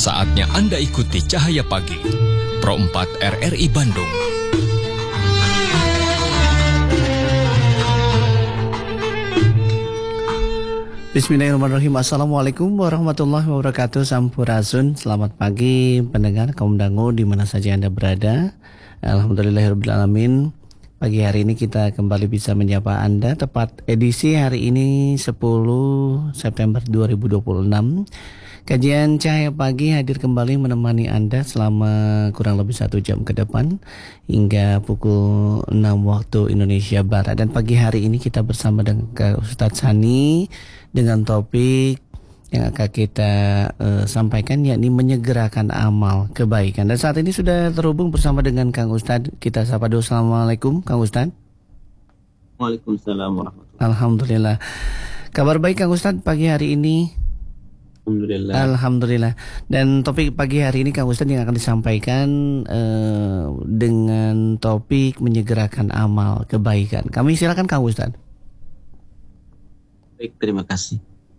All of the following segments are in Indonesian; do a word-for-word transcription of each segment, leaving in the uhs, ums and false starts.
Saatnya Anda ikuti Cahaya Pagi, Pro empat R R I Bandung. Bismillahirrahmanirrahim. Assalamualaikum warahmatullahi wabarakatuh. Sampurasun. Selamat pagi pendengar kaum dangu di mana saja Anda berada. Alhamdulillahirrahmanirrahim. Pagi hari ini kita kembali bisa menyapa Anda. Tepat edisi hari ini sepuluh September dua ribu dua puluh enam. Kajian Cahaya Pagi hadir kembali menemani Anda selama kurang lebih satu jam ke depan hingga pukul enam waktu Indonesia Barat. Dan pagi hari ini kita bersama dengan Ustadz Sani dengan topik yang akan kita uh, sampaikan, yakni menyegerakan amal kebaikan. Dan saat ini sudah terhubung bersama dengan Kang Ustadz. Kita sapa dulu. Assalamualaikum Kang Ustadz. Waalaikumsalam warahmatullahi wabarakatuh. Alhamdulillah. Kabar baik Kang Ustadz pagi hari ini? Alhamdulillah. Alhamdulillah. Dan topik pagi hari ini Kang Ustadz yang akan disampaikan uh, dengan topik menyegerakan amal kebaikan. Kami silakan Kang Ustadz. Baik, terima kasih.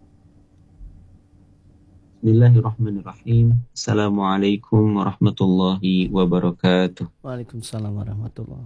Bismillahirrahmanirrahim. Assalamualaikum warahmatullahi wabarakatuh. Waalaikumsalam warahmatullahi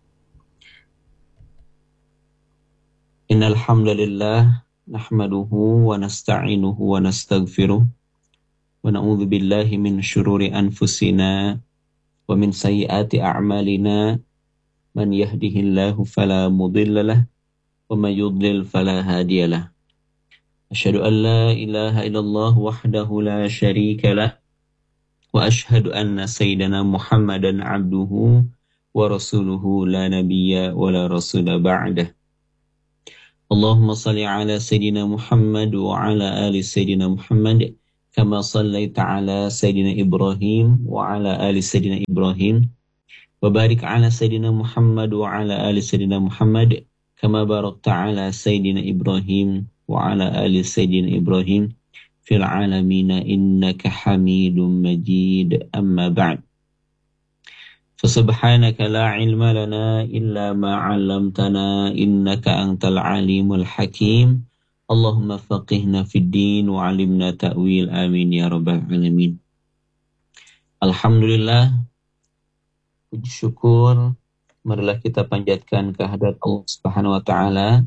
wabarakatuh. Innal hamdalillah nahmaduhu wa nasta'inuhu wa nastaghfiruh wa na'udzu billahi min syururi anfusina wa min sayyiati a'malina man yahdihillahu fala mudhillalah wa may yudlil fala hadiyalah. Asyhadu an la ilaha illallah wahdahu la syarika lah wa asyhadu anna sayyidana Muhammadan abduhu wa rasuluhu la nabiyya wa la rasula ba'dah. Allahumma salli ala Sayyidina Muhammad wa ala ali Sayyidina Muhammad kama sallaita ala Sayyidina Ibrahim wa ala ali Sayyidina Ibrahim wa barik ala Sayyidina Muhammad wa ala ali Sayyidina Muhammad kama barakta ala Sayyidina Ibrahim wa ala ali Sayyidina Ibrahim fil alamina innaka Hamidum Majid. Amma ba'd. Fasubhanaka la ilma lana illa ma 'allamtana innaka antal alimul hakim. Allahumma faqihna fid din wa 'allimna ta'wil. Amin ya rabbal alamin. Alhamdulillah, puji syukur marilah kita panjatkan kehadirat Allah Subhanahu wa taala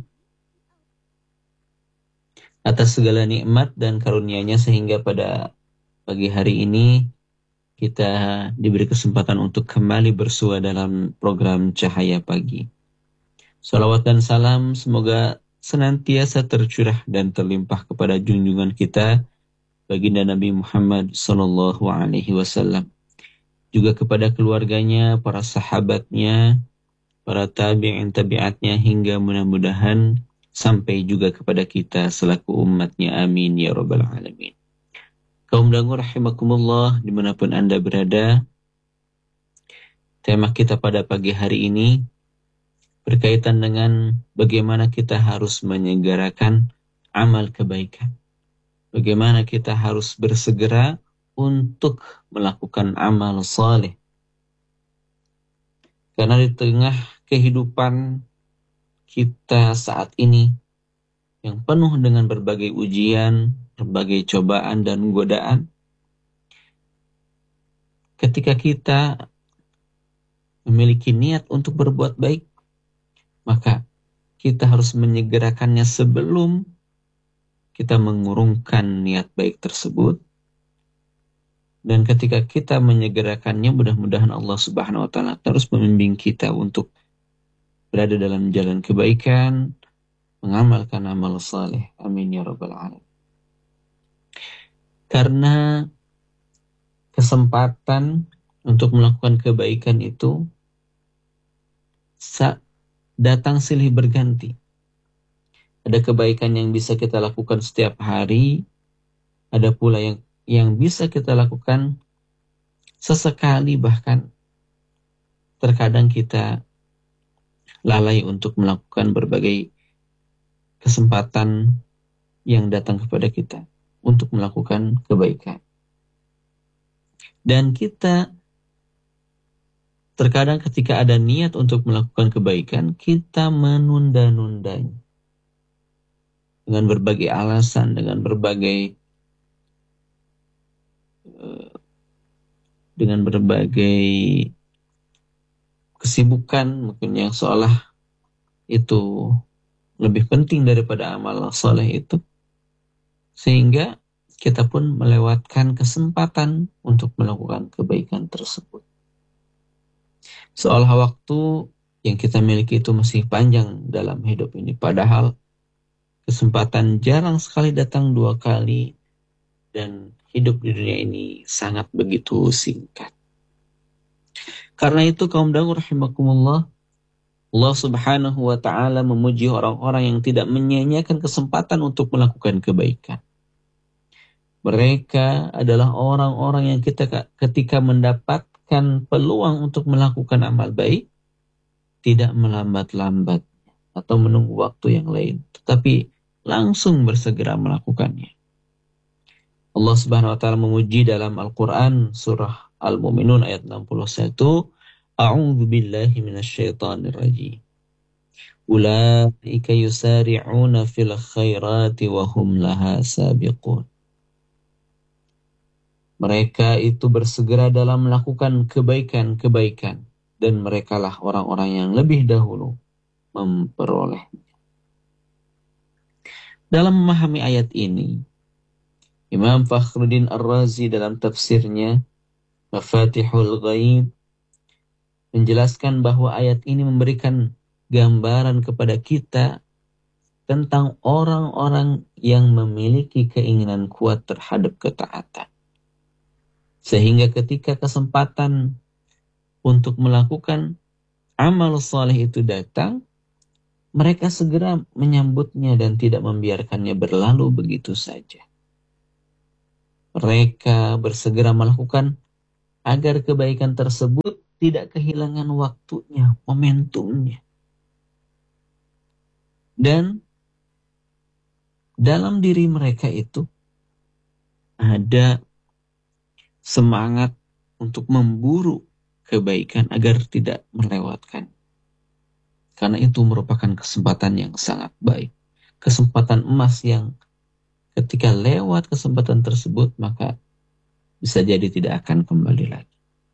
atas segala nikmat dan karunia-Nya sehingga pada pagi hari ini kita diberi kesempatan untuk kembali bersua dalam program Cahaya Pagi. Salawat dan salam semoga senantiasa tercurah dan terlimpah kepada junjungan kita, baginda Nabi Muhammad sallallahu alaihi wasallam. Juga kepada keluarganya, para sahabatnya, para tabi'in tabi'atnya, hingga mudah-mudahan sampai juga kepada kita selaku umatnya. Amin ya rabbal alamin. Kaum dangu rahimakumullah dimanapun Anda berada, tema kita pada pagi hari ini berkaitan dengan bagaimana kita harus menyegerakan amal kebaikan. Bagaimana kita harus bersegera untuk melakukan amal saleh. Karena di tengah kehidupan kita saat ini yang penuh dengan berbagai ujian, berbagai cobaan dan godaan, ketika kita memiliki niat untuk berbuat baik, maka kita harus menyegerakannya sebelum kita mengurungkan niat baik tersebut. Dan ketika kita menyegerakannya, mudah-mudahan Allah Subhanahu wa taala terus membimbing kita untuk berada dalam jalan kebaikan, mengamalkan amal saleh. Amin ya rabbal alamin. Karena kesempatan untuk melakukan kebaikan itu datang silih berganti. Ada kebaikan yang bisa kita lakukan setiap hari, ada pula yang yang bisa kita lakukan sesekali, bahkan terkadang kita lalai untuk melakukan berbagai kesempatan yang datang kepada kita untuk melakukan kebaikan. Dan kita terkadang ketika ada niat untuk melakukan kebaikan, kita menunda-nundanya. Dengan berbagai alasan, dengan berbagai uh, dengan berbagai kesibukan mungkin yang seolah itu lebih penting daripada amal soleh itu, sehingga kita pun melewatkan kesempatan untuk melakukan kebaikan tersebut. Seolah waktu yang kita miliki itu masih panjang dalam hidup ini, padahal kesempatan jarang sekali datang dua kali, dan hidup di dunia ini sangat begitu singkat. Karena itu kaum dangu rahimakumullah, Allah subhanahu wa ta'ala memuji orang-orang yang tidak menyia-nyiakan kesempatan untuk melakukan kebaikan. Mereka adalah orang-orang yang kita ketika mendapatkan peluang untuk melakukan amal baik, tidak melambat-lambat atau menunggu waktu yang lain, tetapi langsung bersegera melakukannya. Allah subhanahu wa ta'ala memuji dalam Al-Quran surah Al-Mu'minun ayat enam puluh satu, A'udzu billahi minasyaitonir rajim. Ulaika yusari'una fil khairati wa hum laha sabiqun. Mereka itu bersegera dalam melakukan kebaikan-kebaikan, dan merekalah orang-orang yang lebih dahulu memperolehnya. Dalam memahami ayat ini, Imam Fakhruddin Ar-Razi dalam tafsirnya Mafatihul Ghaib menjelaskan bahwa ayat ini memberikan gambaran kepada kita tentang orang-orang yang memiliki keinginan kuat terhadap ketaatan. Sehingga ketika kesempatan untuk melakukan amal saleh itu datang, mereka segera menyambutnya dan tidak membiarkannya berlalu begitu saja. Mereka bersegera melakukan agar kebaikan tersebut tidak kehilangan waktunya, momentumnya. Dan dalam diri mereka itu ada semangat untuk memburu kebaikan agar tidak melewatkan. Karena itu merupakan kesempatan yang sangat baik. Kesempatan emas yang ketika lewat kesempatan tersebut, maka bisa jadi tidak akan kembali lagi.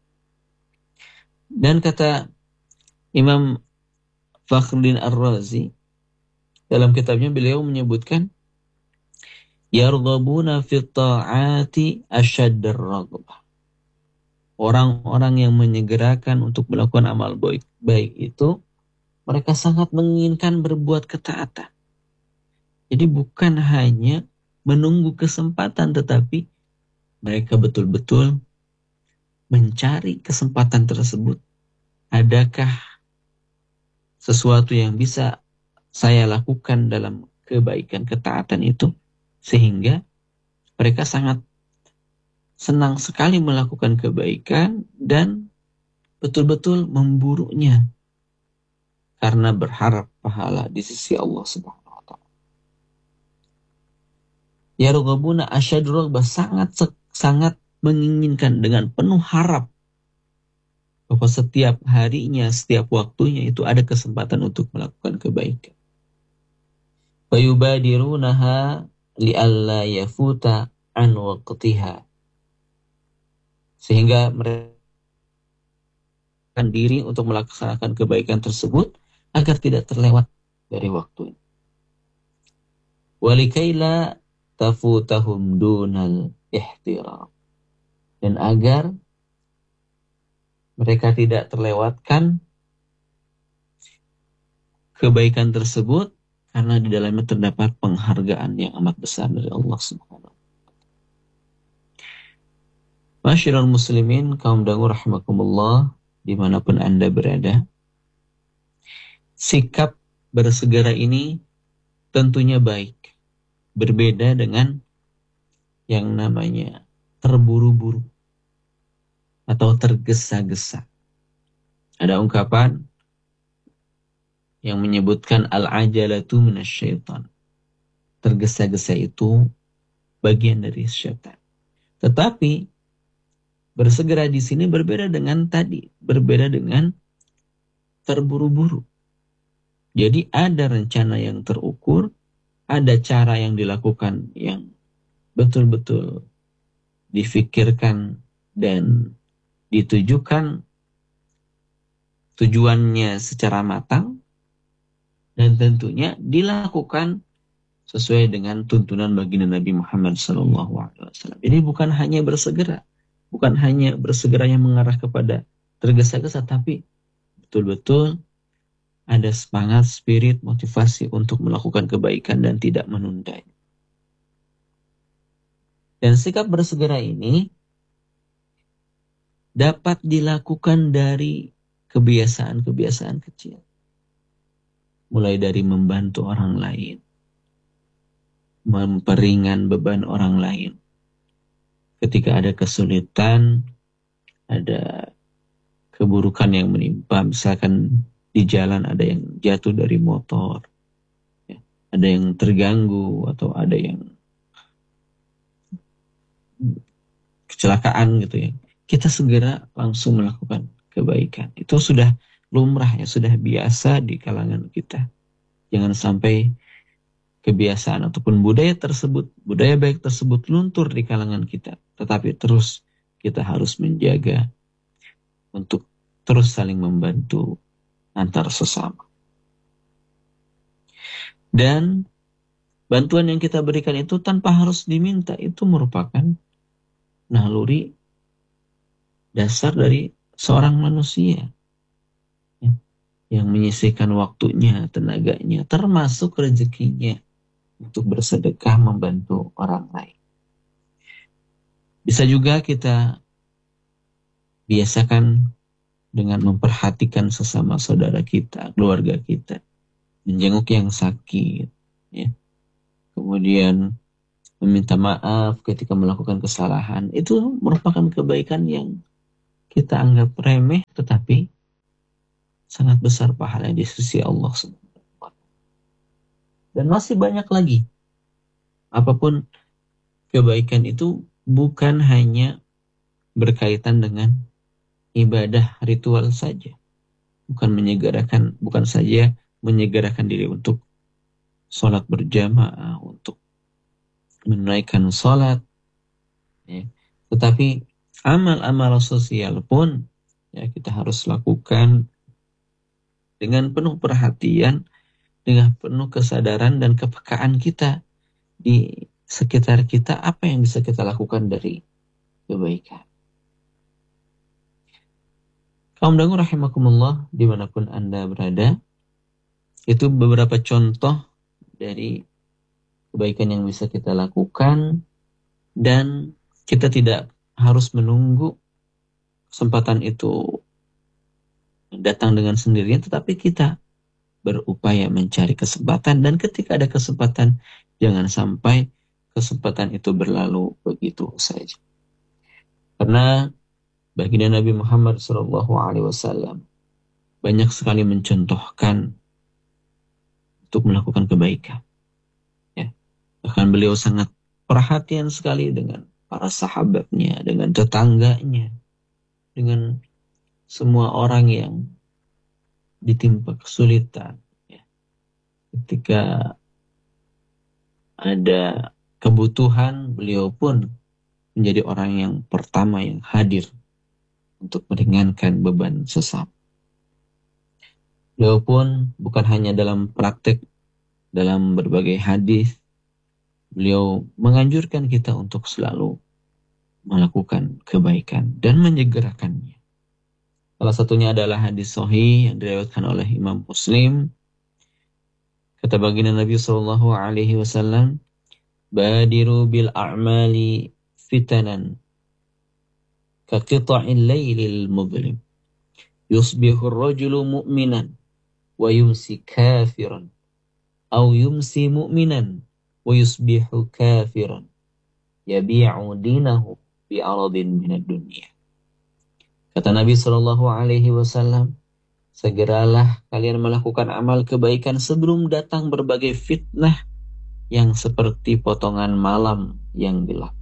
Dan kata Imam Fakhruddin Ar-Razi, dalam kitabnya beliau menyebutkan, Yarghabuna fit ta'ati asyaddar raghbah. Orang-orang yang menyegerakan untuk melakukan amal baik, baik itu, mereka sangat menginginkan berbuat ketaatan. Jadi bukan hanya menunggu kesempatan, tetapi mereka betul-betul mencari kesempatan tersebut. Adakah sesuatu yang bisa saya lakukan dalam kebaikan ketaatan itu, sehingga mereka sangat senang sekali melakukan kebaikan dan betul-betul memburunya karena berharap pahala di sisi Allah Subhanahu wa taala. Yarghabuna asyaddur raghbah, sangat sangat menginginkan dengan penuh harap bahwa setiap harinya, setiap waktunya itu ada kesempatan untuk melakukan kebaikan. Fayubadirunaha li'alla yafuta an waqtiha. Sehingga mereka diri untuk melaksanakan kebaikan tersebut agar tidak terlewat dari waktunya. Walikaila tafutahum dunal ihtiram. Dan agar mereka tidak terlewatkan kebaikan tersebut karena di dalamnya terdapat penghargaan yang amat besar dari Allah Subhanahu wa taala. Masyiral muslimin, kaum dangu rahimakumullah, dimanapun Anda berada, sikap bersegera ini tentunya baik, berbeda dengan yang namanya terburu-buru atau tergesa-gesa. Ada ungkapan yang menyebutkan al-ajalatu minasyaitan. Tergesa-gesa itu bagian dari syaitan. Tetapi bersegera di sini berbeda dengan tadi, berbeda dengan terburu-buru. Jadi ada rencana yang terukur, ada cara yang dilakukan yang betul-betul difikirkan dan ditujukan tujuannya secara matang, dan tentunya dilakukan sesuai dengan tuntunan baginda Nabi Muhammad sallallahu alaihi wasallam. Ini bukan hanya bersegera, bukan hanya bersegera yang mengarah kepada tergesa-gesa, tapi betul-betul ada semangat, spirit, motivasi untuk melakukan kebaikan dan tidak menunda. Dan sikap bersegera ini dapat dilakukan dari kebiasaan-kebiasaan kecil. Mulai dari membantu orang lain, memperingan beban orang lain. Ketika ada kesulitan, ada keburukan yang menimpa, misalkan di jalan ada yang jatuh dari motor, ya, ada yang terganggu atau ada yang kecelakaan gitu ya, kita segera langsung melakukan kebaikan. Itu sudah lumrah ya, sudah biasa di kalangan kita. Jangan sampai kebiasaan ataupun budaya tersebut, budaya baik tersebut luntur di kalangan kita. Tetapi terus kita harus menjaga untuk terus saling membantu antar sesama. Dan bantuan yang kita berikan itu tanpa harus diminta, itu merupakan naluri dasar dari seorang manusia ya, yang menyisihkan waktunya, tenaganya, termasuk rezekinya untuk bersedekah membantu orang lain. Bisa juga kita biasakan dengan memperhatikan sesama saudara kita, keluarga kita, menjenguk yang sakit, ya. Kemudian meminta maaf ketika melakukan kesalahan. Itu merupakan kebaikan yang kita anggap remeh, tetapi sangat besar pahala di sisi Allah subhanahu wa taala. Dan masih banyak lagi. Apapun kebaikan itu bukan hanya berkaitan dengan ibadah ritual saja. Bukan menyegerakan, bukan saja menyegerakan diri untuk sholat berjamaah, untuk menunaikan sholat, ya. Tetapi amal-amal sosial pun ya kita harus lakukan dengan penuh perhatian, dengan penuh kesadaran dan kepekaan kita di sekitar kita, apa yang bisa kita lakukan dari kebaikan. Kaum dangu rahimakumullah, dimanapun Anda berada, itu beberapa contoh dari kebaikan yang bisa kita lakukan, dan kita tidak harus menunggu kesempatan itu datang dengan sendirinya, tetapi kita berupaya mencari kesempatan, dan ketika ada kesempatan, jangan sampai kesempatan itu berlalu begitu saja. Karena baginda Nabi Muhammad shallallahu alaihi wasallam banyak sekali mencontohkan untuk melakukan kebaikan. Ya. Bahkan beliau sangat perhatian sekali dengan para sahabatnya, dengan tetangganya, dengan semua orang yang ditimpa kesulitan. Ya. Ketika ada kebutuhan, beliau pun menjadi orang yang pertama yang hadir untuk meringankan beban sesama. Beliau pun bukan hanya dalam praktek, dalam berbagai hadis, beliau menganjurkan kita untuk selalu melakukan kebaikan dan menyegerakannya. Salah satunya adalah hadis sahih yang diriwayatkan oleh Imam Muslim. Kata baginda Nabi sallallahu alaihi wasallam, "Badiru bil a'mali fitanan ka qita'il lailil mudlim. Yusbihu ar-rajulu mu'minan wa yumsi kafiran, aw yumsi mu'minan wa yusbihu kafiran, yabi'u dinahu bi aradin minad dunya." Kata Nabi sallallahu alaihi wasallam, segeralah kalian melakukan amal kebaikan sebelum datang berbagai fitnah yang seperti potongan malam yang gelap.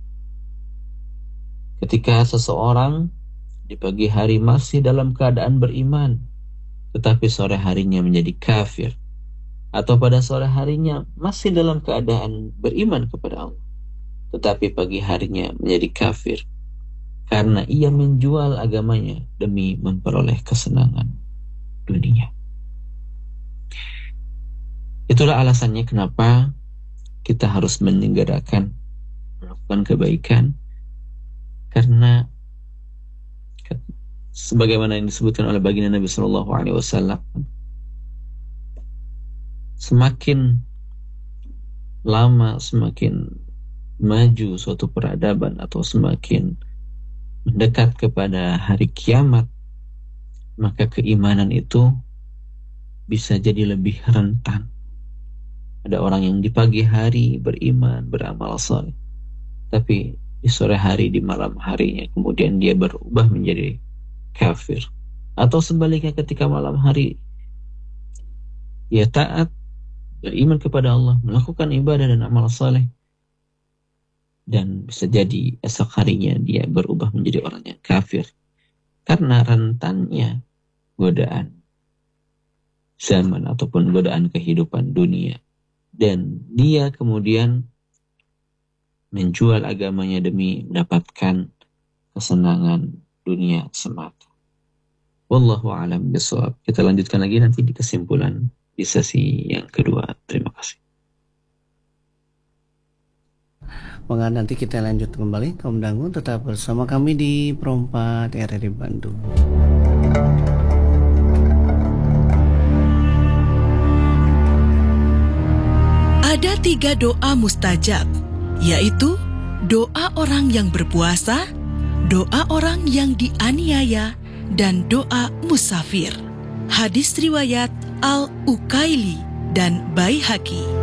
Ketika seseorang di pagi hari masih dalam keadaan beriman, tetapi sore harinya menjadi kafir, atau pada sore harinya masih dalam keadaan beriman kepada Allah, tetapi pagi harinya menjadi kafir, karena ia menjual agamanya demi memperoleh kesenangan dunia. Itulah alasannya kenapa kita harus menyegerakan melakukan kebaikan, karena sebagaimana yang disebutkan oleh baginda Nabi Shallallahu Alaihi Wasallam, semakin lama, semakin maju suatu peradaban atau semakin mendekat kepada hari kiamat, maka keimanan itu bisa jadi lebih rentan. Ada orang yang di pagi hari beriman, beramal saleh, tapi di sore hari, di malam harinya kemudian dia berubah menjadi kafir. Atau sebaliknya, ketika malam hari ia taat, beriman kepada Allah, melakukan ibadah dan amal saleh, dan bisa jadi esok harinya dia berubah menjadi orang yang kafir karena rentannya godaan zaman ataupun godaan kehidupan dunia, dan dia kemudian menjual agamanya demi mendapatkan kesenangan dunia semata. Wallahu a'lam bishawab. Kita lanjutkan lagi nanti di kesimpulan di sesi yang kedua. Terima kasih. Maka nanti kita lanjut kembali. Kaum dangu tetap bersama kami di Perempat R R I Bandung. Ada tiga doa mustajab, yaitu doa orang yang berpuasa, doa orang yang dianiaya, dan doa musafir. Hadis riwayat Al-Ukaili dan Baihaqi.